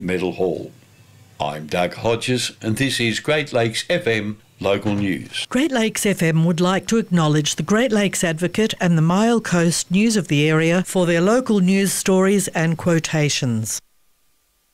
Middle Hall. I'm Doug Hodges and this is Great Lakes FM Local News. Great Lakes FM would like to acknowledge the Great Lakes Advocate and the Mile Coast News of the area for their local news stories and quotations.